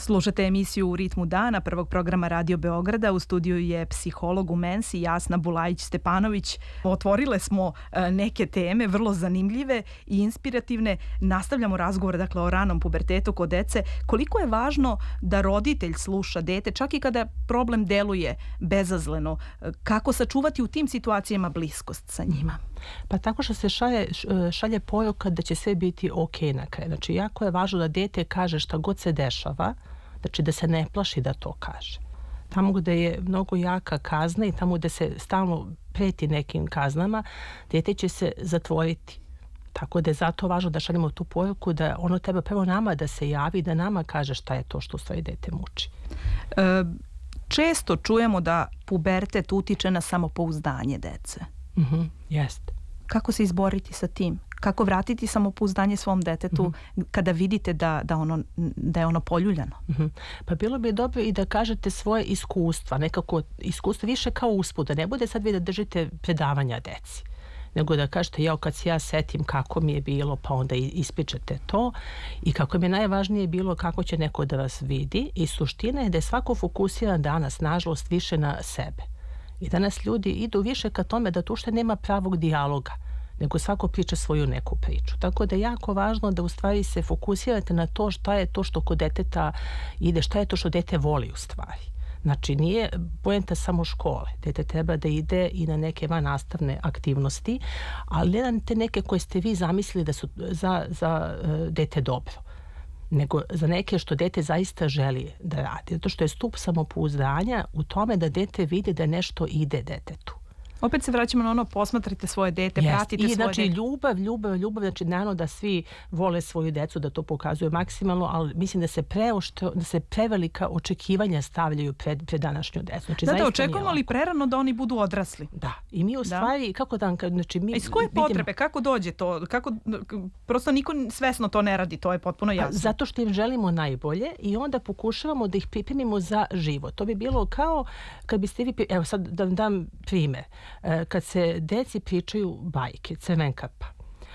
Slušate emisiju U ritmu dana prvog programa Radio Beograda. U studiju je psiholog u Mensi Jasna Bulajić-Stepanović. Otvorile smo neke teme vrlo zanimljive i inspirativne. Nastavljamo razgovor o ranom pubertetu kod dece. Koliko je važno da roditelj sluša dete čak i kada problem deluje bezazleno? Kako sačuvati u tim situacijama bliskost sa njima? Pa tako što se šalje poruka da će sve biti ok na kraju. Znači, jako je važno da dete kaže šta god se dešava, znači da se ne plaši da to kaže. Tamo gde je mnogo jaka kazna i tamo gde se stalno preti nekim kaznama, dete će se zatvoriti. Tako da je zato važno da šaljemo tu poruku da ono treba prvo nama da se javi, da nama kaže šta je to što u stvari dete muči. Često čujemo da pubertet utiče na samopouzdanje dece. Jeste. Kako se izboriti sa tim? Kako vratiti samopouzdanje svom detetu kada vidite da je ono poljuljano? Pa bilo bi dobro i da kažete svoje iskustva, nekako iskustva više kao usput, da ne bude sad vi da držite predavanja deci, nego da kažete kad se ja setim kako mi je bilo, pa onda ispričate to i kako mi je najvažnije bilo kako će neko da vas vidi i suština je da je svako fokusiran danas, nažalost, više na sebe. I danas ljudi idu više ka tome da tu uopšte nema pravog dijaloga, nego svako priča svoju neku priču. Tako da je jako važno da u stvari se fokusirate na to šta je to što kod deteta ide, šta je to što dete voli u stvari. Znači, nije poenta samo škole. Dete treba da ide i na neke vannastavne aktivnosti, ali ne na te neke koje ste vi zamislili da su za dete dobro, nego za neke što dete zaista želi da radi. Zato što je stup samopouzdanja u tome da dete vidi da nešto ide detetu. Opet se vraćamo na ono, posmatrite svoje dete, pratite svoje dete. I dete. Ljubav, znači naravno da svi vole svoju decu, da to pokazuju maksimalno, ali mislim da se prevelika očekivanja stavljaju pred današnju decu. Znači, da, očekujemo li prerano da oni budu odrasli? Da, i mi u stvari, kako da, znači mi... Iz koje potrebe, kako dođe to? Prosto niko svesno to ne radi, to je potpuno jasno. Zato što im želimo najbolje i onda pokušavamo da ih pripremimo za život. To bi bilo kao kad biste vi... Evo sad da vam dam primer. Kad se deci pričaju bajke, Crvenkapa,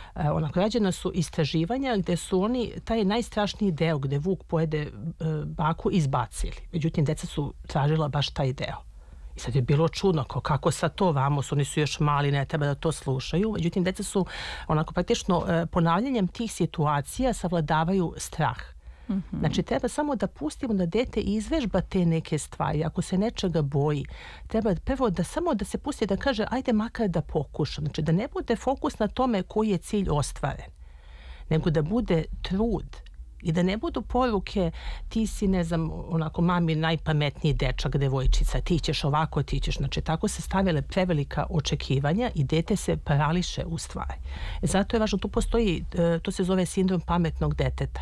rađena su istraživanja gde su oni taj najstrašniji deo gde vuk pojede baku izbacili. Međutim, deca su tražila baš taj deo. I sad je bilo čudno, kako sad to vamos, oni su još mali, ne treba da to slušaju. Međutim, deca su praktično ponavljanjem tih situacija savladavaju strah. Znači, treba samo da pustimo da dete izvežba te neke stvari. Ako se nečega boji, treba prvo samo da se pusti da kaže ajde makar da pokušam. Znači, da ne bude fokus na tome koji je cilj ostvaren, nego da bude trud i da ne budu poruke ti si, ne znam, mami najpametniji dečak, devojčica, ti ćeš ovako, ti ćeš. Znači, tako se stavile prevelika očekivanja i dete se parališe u stvari. Zato je važno, tu postoji, to se zove sindrom pametnog deteta.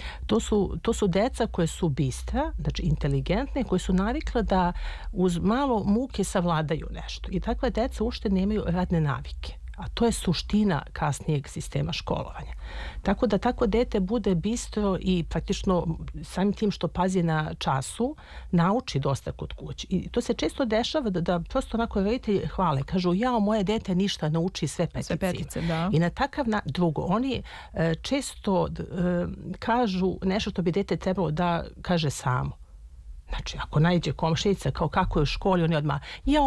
To su deca koje su bistra, znači inteligentne, koje su navikle da uz malo muke savladaju nešto. I takve deca uopšte nemaju radne navike. A to je suština kasnijeg sistema školovanja. Tako da tako dete bude bistro i praktično samim tim što pazi na času, nauči dosta kod kuće. I to se često dešava da prosto roditelji hvale, kažu moje dete ništa nauči sve petice. Da. I na takav drugo, oni često kažu nešto što bi dete trebalo da kaže samo. Znači, ako najđe komšinica kao kako je u školi, oni odmah,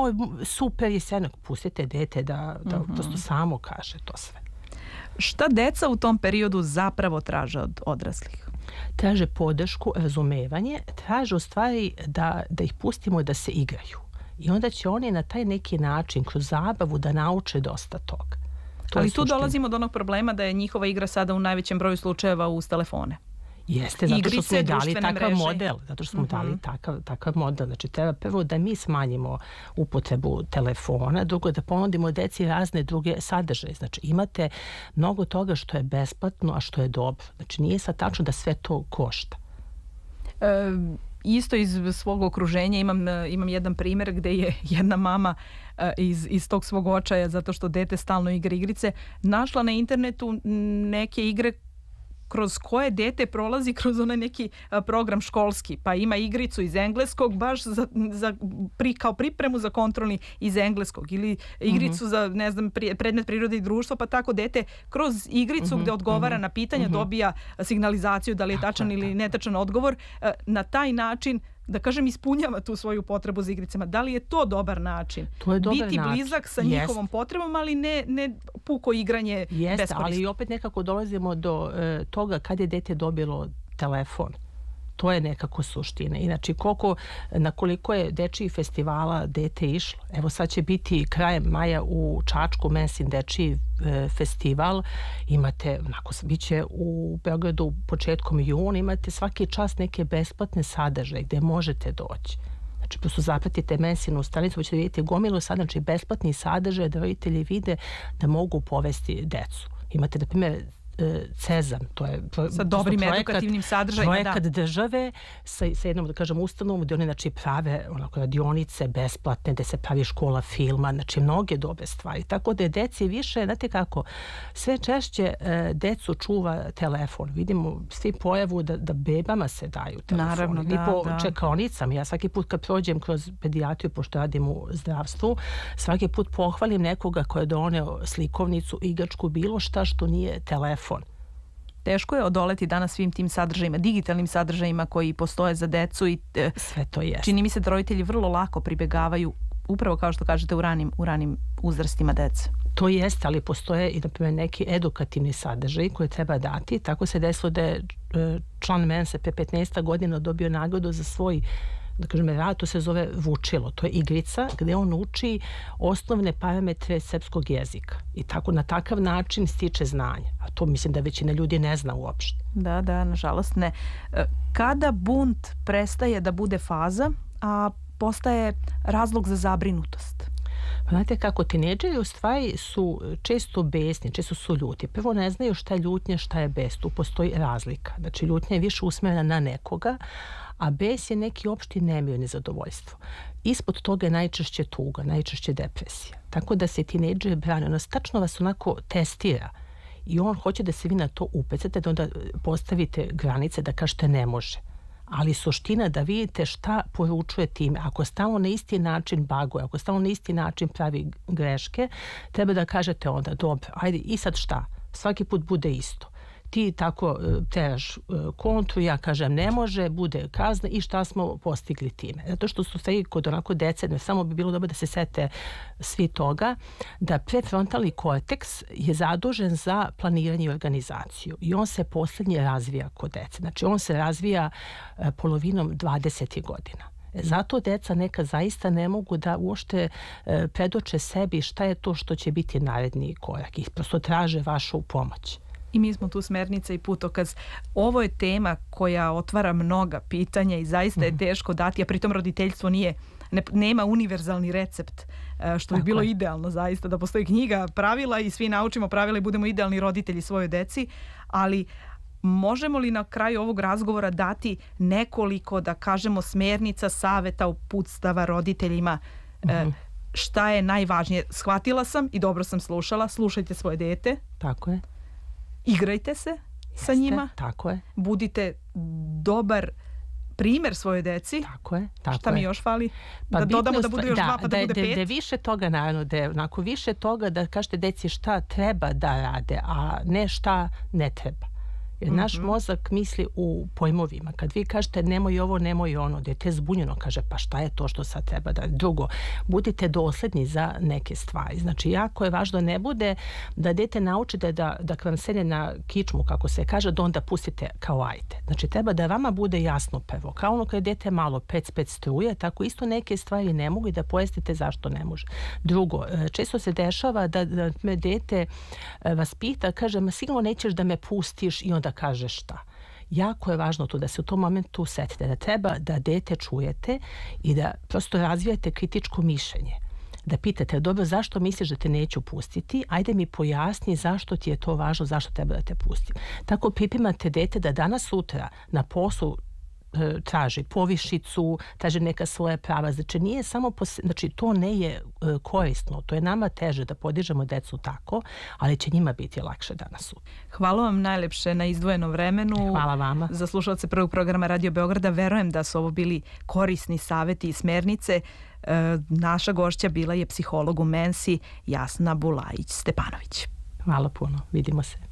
super je sve, pustite dete da prosto samo kaže to sve. Šta deca u tom periodu zapravo traže od odraslih? Traže podršku, razumevanje, traže u stvari da ih pustimo da se igraju. I onda će oni na taj neki način, kroz zabavu, da nauče dosta toga. Ali tu dolazimo do onog problema da je njihova igra sada u najvećem broju slučajeva uz telefone. Jeste, zato što smo dali takav model. Zato što smo dali takav model. Znači, treba prvo da mi smanjimo upotrebu telefona, drugo da ponudimo deci razne druge sadržaje. Znači, imate mnogo toga što je besplatno, a što je dobro. Znači, nije sad tačno da sve to košta. Isto iz svog okruženja imam jedan primjer gde je jedna mama iz tog svog očaja, zato što dete stalno igra igrice, našla na internetu neke igre kroz koje dete prolazi kroz onaj neki program školski, pa ima igricu iz engleskog baš kao pripremu za kontrolni iz engleskog ili igricu za, ne znam, predmet prirode i društva, pa tako dete kroz igricu gde odgovara na pitanja dobija signalizaciju da li je tačan ili netačan odgovor. Na taj način, da kažem, ispunjava tu svoju potrebu za igricama. Da li je to dobar način? To je dobar Biti blizak sa njihovom potrebom, ali ne puko igranje beskorisno. Ali opet nekako dolazimo do toga kad je dete dobilo telefon. To je nekako suština. Inači, na koliko je dečiji festivala dete išlo. Evo sad će biti krajem maja u Čačku Mensin dečiji festival. Imate, bit će u Beogradu početkom juna, imate svaki čas neke besplatne sadržaje gde možete doći. Znači, prosto zapratite Mensinu stranicu, ćete vidjeti gomilu znači besplatni sadržaje da roditelji vide da mogu povesti decu. Imate, na primjer, Cezam, to je sa dobrim edukativnim sadržajima, projekat države sa jednom, da kažem, ustanovom gdje oni, znači, prave radionice besplatne, gde se pravi škola filma, znači mnoge dobre stvari. Tako da je deci više, znate kako, sve češće decu čuva telefon. Vidimo svi pojavu da bebama se daju telefoni. Naravno, i po čekaonicama. Ja svaki put kad prođem kroz pedijatriju, pošto radim u zdravstvu, svaki put pohvalim nekoga ko je doneo slikovnicu, igračku, bilo šta što nije telefon. Teško je odoleti danas svim tim sadržajima, digitalnim sadržajima koji postoje za decu i sve to je. Čini mi se da roditelji vrlo lako pribegavaju, upravo kao što kažete, u ranim uzrastima dece. To jeste, ali postoje i, na primjer, neki edukativni sadržaj koje treba dati. Tako se desilo da je član Mense pre 15 godina dobio nagradu za svoj, da kažem, rad, to se zove Vučilo. To je igrica gde on uči osnovne parametre srpskog jezika. I tako, na takav način stiče znanje. A to mislim da većina ljudi ne zna uopšte. Da, nažalost ne. Kada bunt prestaje da bude faza, a postaje razlog za zabrinutost? Pa znate kako, tinejdžeri u stvari su često besni, često su ljuti. Prvo ne znaju šta je ljutnja, šta je bes. Tu postoji razlika. Znači, ljutnja je više usmjerena na nekoga, a bes je neki opšti nemir, nezadovoljstvo. Ispod toga je najčešće tuga, najčešće depresija. Tako da se tinejdžeri brane. Ono tačno vas onako testira i on hoće da se vi na to upecate, da onda postavite granice, da kažete ne može. Ali suština da vidite šta poručuje time. Ako stalno na isti način baguje, ako stalno na isti način pravi greške, treba da kažete onda, dobro, ajde, i sad šta? Svaki put bude isto. Ti tako teraš kontru, ja kažem ne može, bude kazna i šta smo postigli time. Zato što su sve kod onako dece, samo bi bilo dobro da se sete svi toga, da prefrontalni korteks je zadužen za planiranje i organizaciju i on se posljednje razvija kod dece. Znači on se razvija polovinom 20. godina. Zato deca nekad zaista ne mogu da uopšte predoče sebi šta je to što će biti naredni korak i prosto traže vašu pomoć. I mi smo tu smernica i putokaz. Ovo je tema koja otvara mnoga pitanja i zaista je teško dati, a pritom roditeljstvo nema univerzalni recept, što bi bilo idealno zaista, da postoji knjiga pravila i svi naučimo pravila i budemo idealni roditelji svojoj deci, ali možemo li na kraju ovog razgovora dati nekoliko, da kažemo, smernica, saveta, uputstava roditeljima, šta je najvažnije? Shvatila sam i dobro sam slušala, slušajte svoje dete. Tako je. Igrajte se sa njima. Tako je. Budite dobar primjer svojoj deci. Tako je. Šta mi još fali? Da dodamo da bude još 2 pa da bude 5. Da više toga, naravno, da je onako više toga da kažete deci šta treba da rade, a ne šta ne treba. Jer naš mozak misli u pojmovima. Kad vi kažete nemoj ovo, nemoj ono, dete zbunjeno kaže pa šta je to što sad treba da... Drugo, budite dosledni za neke stvari. Znači, jako je važno da ne bude da dete naučite da kad vam sedne na kičmu, kako se kaže, da onda pustite kao ajte. Znači, treba da vama bude jasno prvo. Kao ono kad je dete malo pec struje, tako isto neke stvari ne mogu i da pojasnite zašto ne može. Drugo, često se dešava da me dete vas pita, kaže, ma sigurno nećeš da me pustiš i onda kaže šta. Jako je važno to da se u tom momentu setite da treba da dete čujete i da prosto razvijate kritičko mišljenje. Da pitate, dobro, zašto misliš da te neću pustiti? Ajde mi pojasni zašto ti je to važno, zašto treba da te pustim. Tako pripremate dete da danas sutra na poslu traži povišicu, traži neka svoja prava. Znači, nije samo znači, to ne je korisno. To je nama teže da podižemo decu tako, ali će njima biti lakše danas. Hvala vam najlepše na izdvojenom vremenu. Hvala vama. Za slušalce prvog programa Radio Beograda verujem da su ovo bili korisni saveti i smernice. Naša gošća bila je psiholog u Mensi Jasna Bulajić Stepanović. Hvala puno. Vidimo se.